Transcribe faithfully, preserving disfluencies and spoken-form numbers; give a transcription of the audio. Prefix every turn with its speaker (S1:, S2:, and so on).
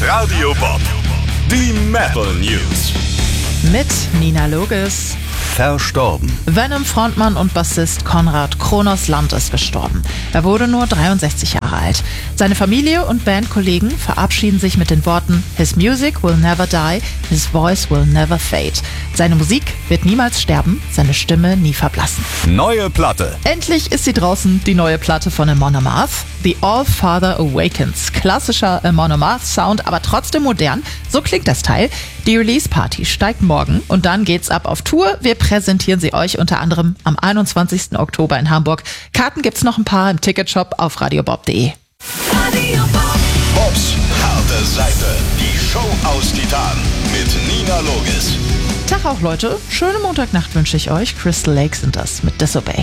S1: Radio Bob. Die Metal News.
S2: Mit Nina Loges.
S1: Verstorben.
S2: Venom-Frontmann und Bassist Konrad Kronos Land ist gestorben. Er wurde nur dreiundsechzig Jahre alt. Seine Familie und Bandkollegen verabschieden sich mit den Worten: His music will never die, his voice will never fade. Seine Musik wird niemals sterben, seine Stimme nie verblassen.
S1: Neue Platte.
S2: Endlich ist sie draußen, die neue Platte von Amon Amarth. The All Father Awakens. Klassischer Amon Amarth Sound, aber trotzdem modern. So klingt das Teil. Die Release-Party steigt morgen und dann geht's ab auf Tour. Wir präsentieren sie euch unter anderem am einundzwanzigsten Oktober in Hamburg. Karten gibt's noch ein paar im Ticketshop auf radiobob punkt de.
S1: Radio Bob. Bobs harte Seite. Die Show aus Titan mit Nina Loges.
S2: Tag auch, Leute. Schöne Montagnacht wünsche ich euch. Crystal Lake sind das mit Disobey.